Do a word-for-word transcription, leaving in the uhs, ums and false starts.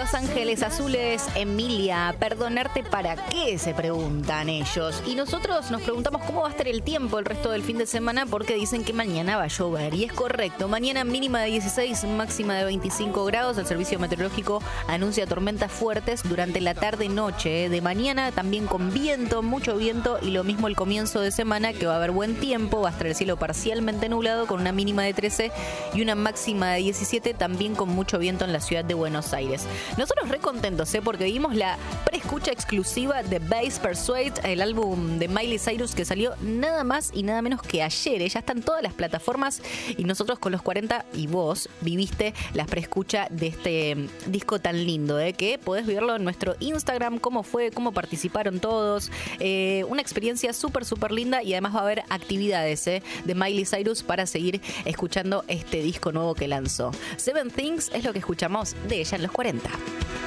Los Ángeles Azules, Emilia, ¿perdonarte para qué? Se preguntan ellos. Y nosotros nos preguntamos cómo va a estar el tiempo el resto del fin de semana porque dicen que mañana va a llover. Y es correcto, mañana mínima de dieciséis, máxima de veinticinco grados. El servicio meteorológico anuncia tormentas fuertes durante la tarde-noche. De mañana también con viento, mucho viento y lo mismo el comienzo de semana que va a haber buen tiempo. Va a estar el cielo parcialmente nublado con una mínima de trece y una máxima de diecisiete, también con mucho viento en la ciudad de Buenos Aires. Nosotros re contentos, ¿eh? Porque vimos la preescucha exclusiva de Bass Persuade, el álbum de Miley Cyrus que salió nada más y nada menos que ayer. ¿eh? Ya están todas las plataformas y nosotros con los cuarenta y vos viviste la preescucha de este disco tan lindo, ¿eh? Que podés verlo en nuestro Instagram, cómo fue, cómo participaron todos. Eh, una experiencia súper, súper linda y además va a haber actividades ¿eh? de Miley Cyrus para seguir escuchando este disco nuevo que lanzó. Seven Things es lo que escuchamos de ella en los cuarenta.